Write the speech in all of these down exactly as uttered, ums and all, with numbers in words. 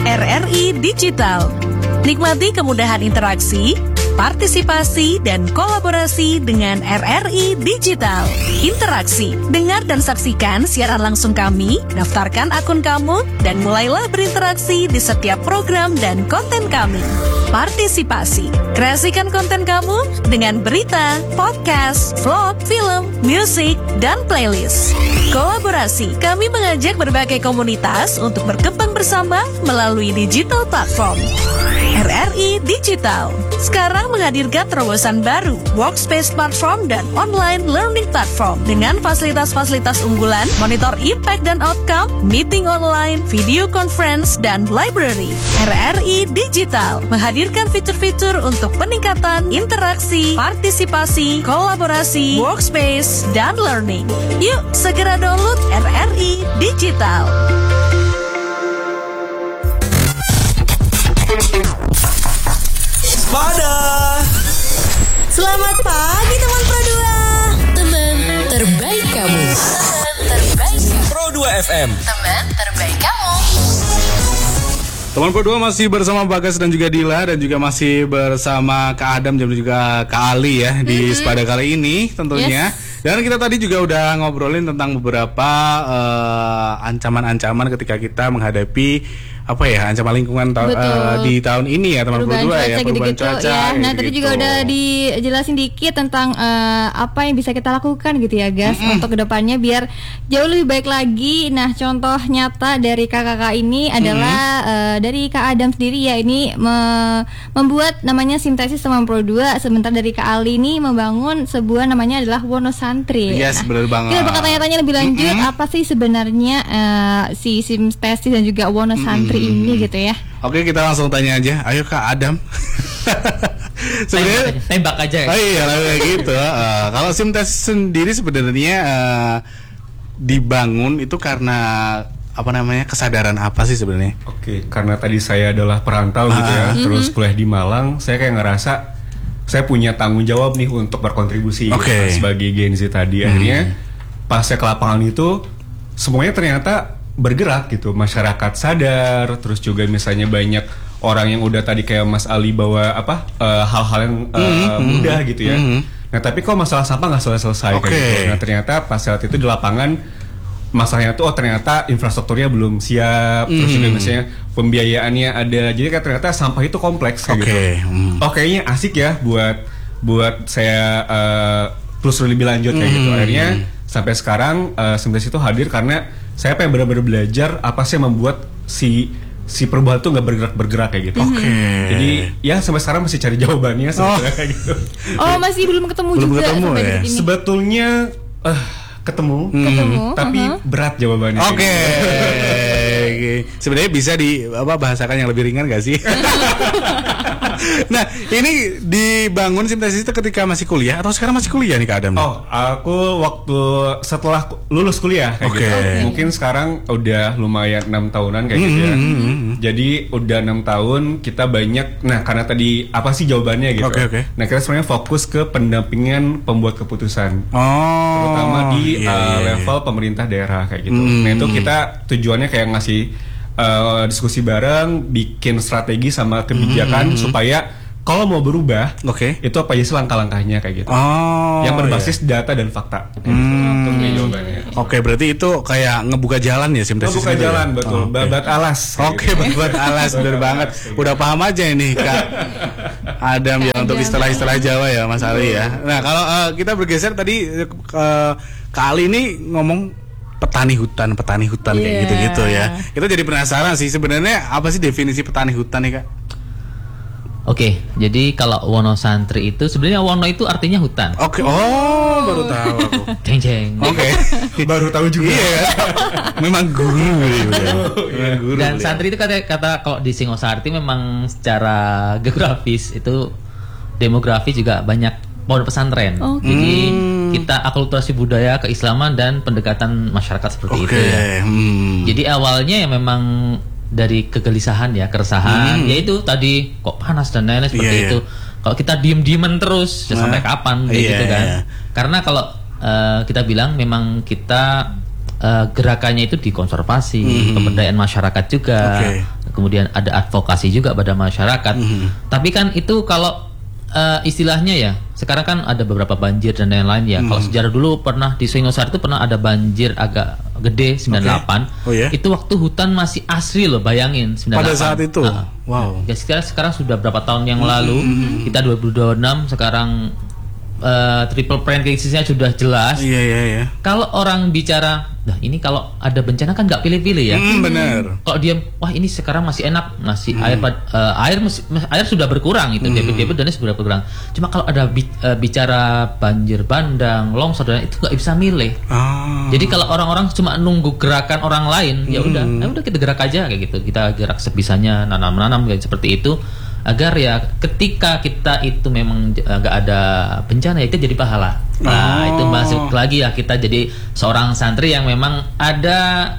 R R I Digital. Nikmati kemudahan interaksi, partisipasi, dan kolaborasi dengan R R I Digital. Interaksi, dengar dan saksikan siaran langsung kami, daftarkan akun kamu, dan mulailah berinteraksi di setiap program dan konten kami. Partisipasi, kreasikan konten kamu dengan berita, podcast, vlog, film, musik, dan playlist. Kolaborasi, kami mengajak berbagai komunitas untuk berkembang bersama melalui digital platform. R R I Digital sekarang menghadirkan terobosan baru, workspace platform dan online learning platform dengan fasilitas-fasilitas unggulan, monitor impact dan outcome, meeting online, video conference, dan library. R R I Digital menghadirkan fitur-fitur untuk peningkatan interaksi, partisipasi, kolaborasi, workspace, dan learning. Yuk, segera download R R I Digital. Pada Selamat pagi teman Pro dua. Teman terbaik kamu. Teman terbaik Pro dua F M. Teman terbaik kamu. Teman Pro dua masih bersama Bagas dan juga Dila, dan juga masih bersama Kak Adam dan juga Kak Ali ya di mm-hmm. Sepada kali ini tentunya. Yes. Dan kita tadi juga udah ngobrolin tentang beberapa uh, ancaman-ancaman ketika kita menghadapi apa ya, ancaman lingkungan ta- uh, di tahun ini ya teman Pro dua ya, perubahan gitu-gitu, cuaca ya. Nah gitu. Tadi juga udah dijelasin dikit tentang uh, apa yang bisa kita lakukan gitu ya guys, mm-hmm. untuk kedepannya biar jauh lebih baik lagi. Nah contoh nyata dari kakak-kakak ini adalah mm-hmm. uh, dari Kak Adam sendiri ya, ini me- membuat namanya Simtesis teman Pro dua. Sebentar dari Kak Ali ini membangun sebuah namanya adalah Wonosantri. Yes, nah, benar banget. Kita bakal tanya-tanya lebih lanjut mm-hmm. apa sih sebenarnya uh, si Simtesis dan juga Wonosantri mm-hmm. ini gitu ya. Oke, kita langsung tanya aja. Ayo Kak Adam. Sebenarnya tembak aja. Oh iya, kayak gitu. Uh, kalau Simtesis sendiri sebenarnya uh, dibangun itu karena apa namanya, kesadaran apa sih sebenarnya? Oke, karena tadi saya adalah perantau ah. gitu ya, mm-hmm. terus kuliah di Malang, saya kayak ngerasa saya punya tanggung jawab nih untuk berkontribusi okay. gitu, sebagai Gen Z tadi. Akhirnya hmm. pas saya ke lapangan itu semuanya ternyata bergerak gitu, masyarakat sadar, terus juga misalnya banyak orang yang udah tadi kayak Mas Ali bawa apa uh, hal-hal yang uh, mm-hmm. mudah gitu ya. Mm-hmm. Nah tapi kok masalah sampah nggak selesai-selesai okay. kayak gitu. Nah ternyata pas saat itu di lapangan masalahnya tuh oh ternyata infrastrukturnya belum siap, mm. terus juga misalnya pembiayaannya ada, jadi kan ternyata sampah itu kompleks kayak okay. gitu. Mm. Oh kayaknya asik ya buat buat saya uh, terus lebih lanjut kayak mm. gitu. Akhirnya sampai sekarang uh, Simtesis itu hadir karena saya pengen benar-benar belajar apa sih yang membuat si si perubahan tuh nggak bergerak-bergerak kayak gitu. Oke. Okay. Jadi ya sampai sekarang masih cari jawabannya sebetulnya oh. kayak gitu. Oh masih belum ketemu belum juga ketemu, sampai ya? detik ini. Sebetulnya uh, ketemu, hmm. ketemu, tapi uh-huh. berat jawabannya. Oke. Okay. Sebenarnya bisa di apa bahasakan yang lebih ringan gak sih? Nah, ini dibangun Simtesis itu ketika masih kuliah atau sekarang masih kuliah nih Kak Adam? Oh, aku waktu setelah lulus kuliah kayak okay. gitu. Mungkin sekarang udah lumayan enam tahunan kayak mm-hmm. gitu ya. Mm-hmm. Jadi udah enam tahun kita banyak. Nah, karena tadi apa sih jawabannya gitu. Okay, okay. Nah, kita sebenarnya fokus ke pendampingan pembuat keputusan. Oh. Terutama di yeah, uh, yeah, level yeah. pemerintah daerah kayak gitu. Mm. Nah, itu kita tujuannya kayak ngasih Uh, diskusi bareng, bikin strategi sama kebijakan mm-hmm. supaya kalau mau berubah, okay. itu apa aja sih langkah-langkahnya kayak gitu. Oh, yang berbasis yeah. data dan fakta. Hmm. Itu Oke, okay, berarti itu kayak ngebuka jalan ya Simtesis. Ngebuka jalan ya? Betul, oh, okay. babat alas. Oke, okay, gitu. babat alas, bener banget. Udah paham aja ini Kak Adam ya untuk istilah-istilah Jawa ya Mas Ali ya. Nah kalau uh, kita bergeser tadi uh, Kak Ali ini ngomong petani hutan, petani hutan yeah. kayak gitu-gitu ya. Kita jadi penasaran sih sebenarnya apa sih definisi petani hutan nih Kak? Oke, jadi kalau Wonosantri itu sebenarnya Wono itu artinya hutan. Oke, oh baru tahu aku. Jeng jeng. Oke, baru tahu juga. Iya, memang guru ya. Memang guru. Dan santri itu kata kata kalau di Singosari memang secara geografis itu demografi juga banyak pondok pesantren. Okay. Jadi kita akulturasi budaya, keislaman dan pendekatan masyarakat seperti okay. itu ya. Hmm. Jadi awalnya ya memang dari kegelisahan ya, keresahan, hmm. yaitu tadi kok panas dan lain-lain seperti yeah, itu. Yeah. Kalau kita diem-dieman terus ya sampai kapan kayak yeah, gitu kan. Yeah. Karena kalau uh, kita bilang memang kita uh, gerakannya itu di konservasi, hmm. pemberdayaan masyarakat juga. Okay. kemudian ada advokasi juga pada masyarakat. Mm-hmm. Tapi kan itu kalau uh, istilahnya ya, sekarang kan ada beberapa banjir dan lain-lain ya. Mm. Kalau sejarah dulu pernah di Singosari itu pernah ada banjir agak gede sembilan puluh delapan. Okay. Oh, yeah? Itu waktu hutan masih asri loh, bayangin sembilan puluh delapan. Pada saat itu. Uh, wow. Ya sekarang sekarang sudah berapa tahun yang mm-hmm. lalu, kita dua ribu dua puluh enam sekarang. Uh, triple plan krisisnya sudah jelas. Iya iya iya. Kalau orang bicara, nah ini kalau ada bencana kan nggak pilih-pilih ya. Mm, benar. Kalau dia, wah ini sekarang masih enak, masih mm. air uh, air masih, air sudah berkurang itu, mm. debit-debit dan sudah berkurang. Cuma kalau ada bi, uh, bicara banjir bandang, longsor dan itu nggak bisa milih. Ah. Jadi kalau orang-orang cuma nunggu gerakan orang lain, mm. ya udah, ya udah kita gerak aja kayak gitu. Kita gerak sebisanya, nanam-nanam kayak seperti itu. Agar ya ketika kita itu memang nggak ada bencana ya itu jadi pahala. Nah oh. itu masuk lagi ya kita jadi seorang santri yang memang ada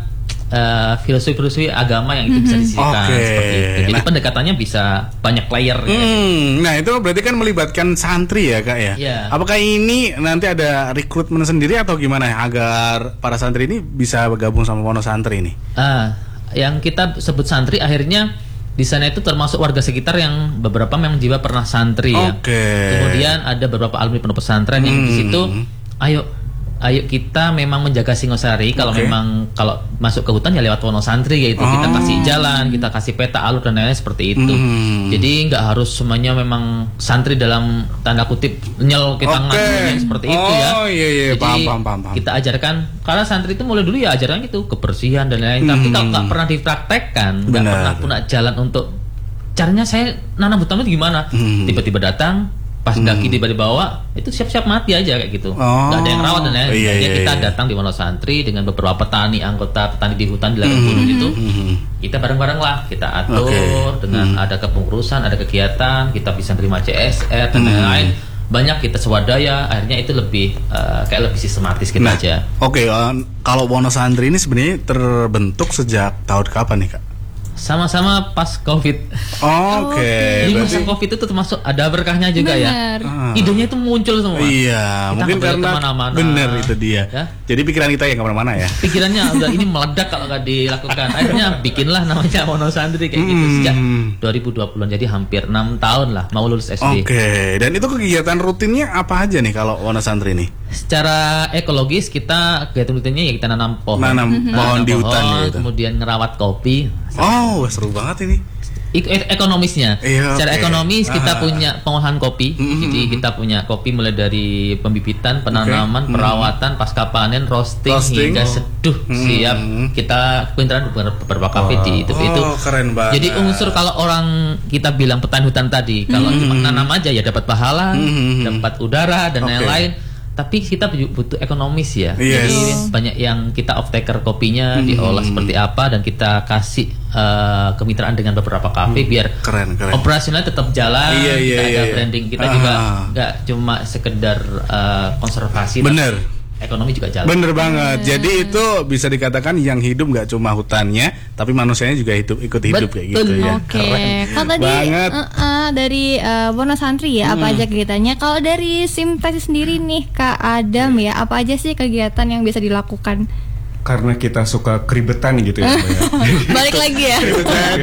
uh, filosofi-filosofi agama yang itu mm-hmm. bisa disisihkan okay. seperti itu. Jadi nah. pendekatannya bisa banyak layer. Hmm. Ya. Nah itu berarti kan melibatkan santri ya kak ya. Yeah. Apakah ini nanti ada rekrutmen sendiri atau gimana ya agar para santri ini bisa bergabung sama Wono Santri ini? Ah, yang kita sebut santri akhirnya di sana itu termasuk warga sekitar yang beberapa memang juga pernah santri ya. Okay. Kemudian ada beberapa alumni pondok pesantren hmm. yang di situ, ayo, ayo kita memang menjaga Singosari. Kalau okay. memang kalau masuk ke hutan ya lewat Wono Santri yaitu oh. kita kasih jalan, kita kasih peta alur dan lain-lain seperti itu. Hmm. Jadi nggak harus semuanya memang santri dalam tanda kutip nyel kita okay. tangan seperti oh, itu ya. Oh iya iya Jadi paham, paham, paham, paham. kita ajarkan karena santri itu mulai dulu ya ajaran gitu kebersihan dan lain-lain. Hmm. Tapi kalau nggak pernah dipraktekkan, nggak pernah punya jalan untuk caranya saya nanam hutan itu gimana? Hmm. Tiba-tiba datang, pas hmm. daki tiba dibawa, itu siap-siap mati aja kayak gitu. Oh. Gak ada yang rawat dan lain-lain. Iya, iya, kita iya. datang di Wono Santri dengan beberapa petani, anggota petani di hutan di ladang hmm. gunung itu. Hmm. Kita bareng-bareng lah, kita atur okay. dengan hmm. ada kepengurusan, ada kegiatan, kita bisa terima C S R dan lain-lain. Hmm. Banyak kita swadaya, akhirnya itu lebih uh, kayak lebih sistematis kita nah, aja. Oke, okay, uh, kalau Wono Santri ini sebenarnya terbentuk sejak tahun kapan nih kak? Sama-sama pas COVID. Oh, Oke. Okay. Jadi masa COVID itu termasuk ada berkahnya juga bener. ya. Ah. Idenya itu muncul semua. Iya, kita mungkin karena benar itu dia. Ya? Jadi pikiran kita yang kemana-mana ya. Pikirannya udah ini meledak kalau nggak dilakukan. Akhirnya bikinlah namanya Wono Santri kayak hmm. gitu sejak dua ribu dua puluh. Jadi hampir enam tahun lah mau lulus S D. Oke. Okay. Dan itu kegiatan rutinnya apa aja nih kalau Wono Santri nih? Secara ekologis kita kegiatan rutinnya ya kita nanam pohon. Nanam mm-hmm. pohon di hutan gitu. Kemudian ngerawat kopi. Oh, seru banget ini. E- ekonomisnya, iya, secara okay. ekonomis kita ah. punya pengolahan kopi, mm-hmm. jadi kita punya kopi mulai dari pembibitan, penanaman, okay. perawatan, pasca panen, roasting, roasting. hingga seduh mm-hmm. siap. Kita pinteran beberapa kafe oh. di itu. Oh, itu keren banget. Jadi unsur kalau orang kita bilang petani hutan tadi, kalau mm-hmm. cuma nanam aja ya dapat pahala, mm-hmm. dapat udara dan okay. lain-lain. Tapi kita butuh ekonomis ya. Yes. Jadi banyak yang kita off taker kopinya hmm. diolah seperti apa dan kita kasih uh, kemitraan dengan beberapa kafe hmm. biar keren, keren. operasionalnya tetap jalan. Iya, iya, kita iya, ada iya. branding kita ah. juga nggak cuma sekedar uh, konservasi. Bener. Ekonomi juga jalan. Bener banget. Hmm. Jadi itu bisa dikatakan yang hidup nggak cuma hutannya, tapi manusianya juga hidup ikut hidup Betul. kayak gitu ya. Oke. Okay. Kalau tadi uh, uh, dari uh, Wono Santri ya, hmm. apa aja kegiatannya? Kalau dari Simtasi sendiri nih, Kak Adam ya, apa aja sih kegiatan yang bisa dilakukan? Karena kita suka keribetan gitu ya. Balik lagi ya. Keribetan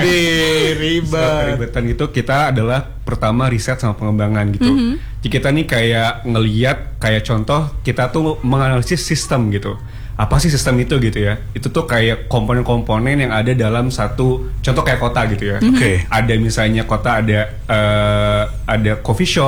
ribet. Keribetan itu kita adalah pertama riset sama pengembangan gitu. Mm-hmm. Jadi kita nih kayak ngeliat kayak contoh kita tuh menganalisis sistem gitu. Apa sih sistem itu gitu ya? Itu tuh kayak komponen-komponen yang ada dalam satu contoh kayak kota gitu ya. Mm-hmm. Oke. Okay. Ada misalnya kota ada uh, ada coffee shop.